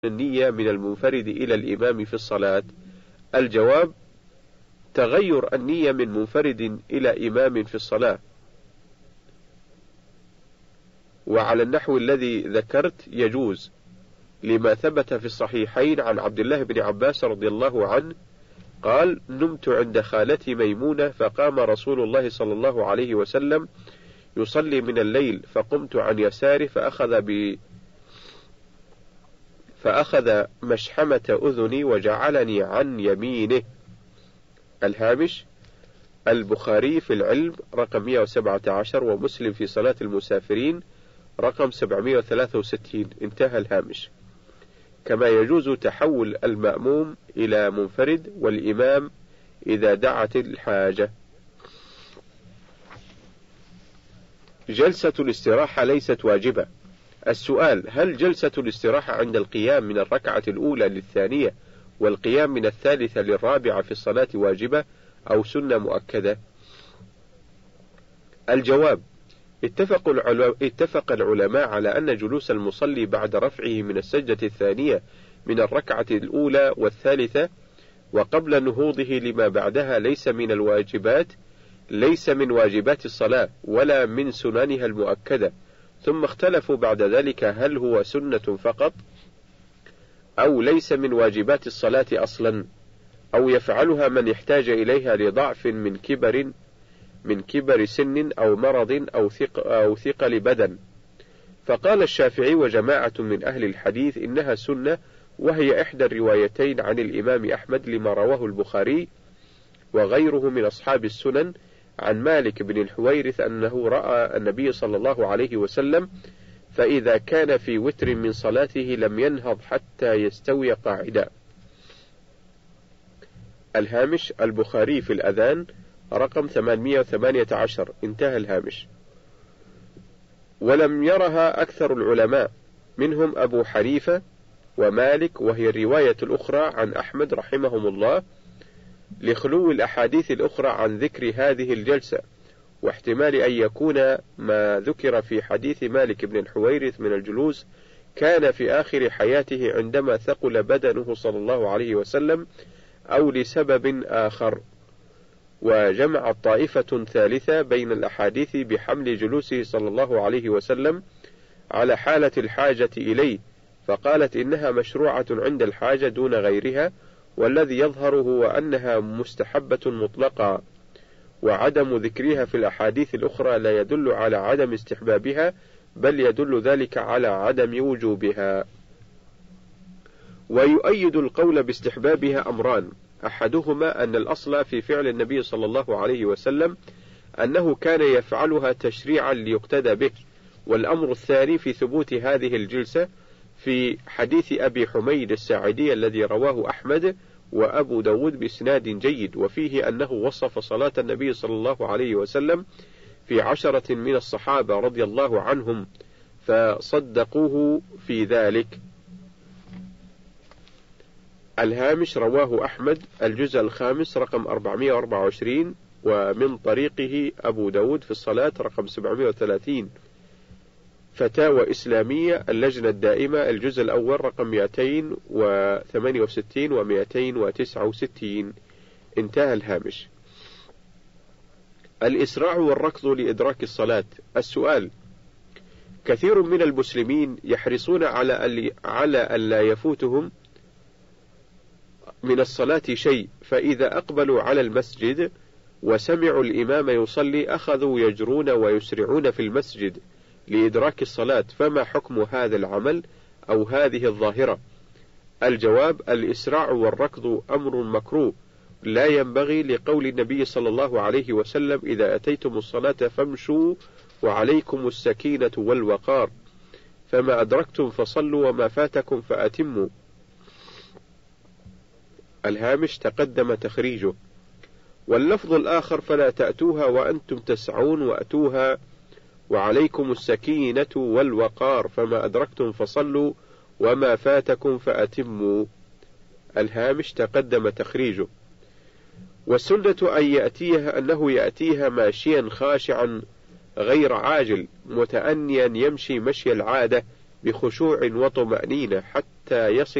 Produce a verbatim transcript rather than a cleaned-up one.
النية من المنفرد إلى الإمام في الصلاة؟ الجواب: تغير النية من منفرد إلى إمام في الصلاة وعلى النحو الذي ذكرت يجوز، لما ثبت في الصحيحين عن عبد الله بن عباس رضي الله عنه قال: نمت عند خالتي ميمونة فقام رسول الله صلى الله عليه وسلم يصلي من الليل، فقمت عن يساره فأخذ ب فأخذ مشحمة أذني وجعلني عن يمينه. الهامش: البخاري في العلم رقم مئة وسبعة عشر، ومسلم في صلاة المسافرين رقم سبعمئة وثلاثة وستين. انتهى الهامش. كما يجوز تحول المأموم إلى منفرد والإمام إذا دعت الحاجة. جلسة الاستراحة ليست واجبة. السؤال: هل جلسة الاستراحة عند القيام من الركعة الأولى للثانية والقيام من الثالثة للرابعة في الصلاة واجبة أو سنة مؤكدة؟ الجواب: اتفق العلماء, اتفق العلماء على أن جلوس المصلي بعد رفعه من السجدة الثانية من الركعة الأولى والثالثة وقبل نهوضه لما بعدها ليس من الواجبات ليس من واجبات الصلاة ولا من سننها المؤكدة، ثم اختلفوا بعد ذلك هل هو سنة فقط أو ليس من واجبات الصلاة أصلا، أو يفعلها من يحتاج إليها لضعف من كبر من كبر سن أو مرض أو ثق أو ثقل بدن. فقال الشافعي وجماعة من أهل الحديث إنها سنة، وهي إحدى الروايتين عن الإمام أحمد لما رواه البخاري وغيره من أصحاب السنن عن مالك بن الحويرث أنه رأى النبي صلى الله عليه وسلم فإذا كان في وتر من صلاته لم ينهض حتى يستوي قاعدا. الهامش: البخاري في الأذان رقم ثمانمئة وثمانية عشر. انتهى الهامش. ولم يرها أكثر العلماء، منهم أبو حنيفة ومالك، وهي الرواية الأخرى عن أحمد رحمهم الله، لخلو الأحاديث الأخرى عن ذكر هذه الجلسة، واحتمال أن يكون ما ذكر في حديث مالك بن الحويرث من الجلوس كان في آخر حياته عندما ثقل بدنه صلى الله عليه وسلم أو لسبب آخر. وجمع طائفة ثالثة بين الأحاديث بحمل جلوسه صلى الله عليه وسلم على حالة الحاجة إليه، فقالت إنها مشروعة عند الحاجة دون غيرها، والذي يظهر هو أنها مستحبة مطلقة، وعدم ذكرها في الأحاديث الأخرى لا يدل على عدم استحبابها، بل يدل ذلك على عدم وجوبها. ويؤيد القول باستحبابها أمران: أحدهما أن الأصل في فعل النبي صلى الله عليه وسلم أنه كان يفعلها تشريعا ليقتدى به، والأمر الثاني في ثبوت هذه الجلسة في حديث أبي حميد الساعدي الذي رواه أحمد وأبو داود بإسناد جيد، وفيه أنه وصف صلاة النبي صلى الله عليه وسلم في عشرة من الصحابة رضي الله عنهم فصدقوه في ذلك. الهامش: رواه أحمد الجزء الخامس رقم أربعمئة وأربعة وعشرين، ومن طريقه أبو داود في الصلاة رقم سبعمئة وثلاثين. فتاوى إسلامية اللجنة الدائمة الجزء الأول رقم مئتين وثمانية وستين ومئتين وتسعة وستين. انتهى الهامش. الإسراع والركض لإدراك الصلاة. السؤال: كثير من المسلمين يحرصون على على ألا يفوتهم من الصلاة شيء، فإذا أقبلوا على المسجد وسمعوا الإمام يصلي أخذوا يجرون ويسرعون في المسجد لإدراك الصلاة، فما حكم هذا العمل أو هذه الظاهرة؟ الجواب: الإسراع والركض أمر مكروه لا ينبغي، لقول النبي صلى الله عليه وسلم: إذا أتيتم الصلاة فامشوا وعليكم السكينة والوقار، فما أدركتم فصلوا وما فاتكم فأتموا. الهامش: تقدم تخريجه. واللفظ الآخر: فلا تأتوها وأنتم تسعون وأتوها وعليكم السكينة والوقار، فما أدركتم فصلوا وما فاتكم فأتموا. الهامش: تقدم تخريجه. والسنة أن يأتيها أنه يأتيها ماشيا خاشعا غير عاجل متأنيا يمشي مشي العادة بخشوع وطمأنينة حتى يصل